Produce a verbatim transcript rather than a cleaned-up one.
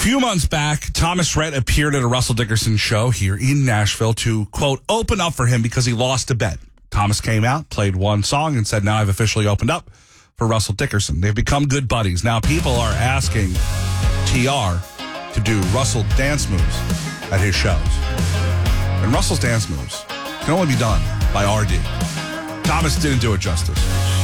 few months back, Thomas Rhett appeared at a Russell Dickerson show here in Nashville to, quote, open up for him because he lost a bet. Thomas came out, played one song, and said, now I've officially opened up for Russell Dickerson. They've become good buddies. Now people are asking T R to do Russell dance moves at his shows. And Russell's dance moves can only be done by R D. Thomas didn't do it justice.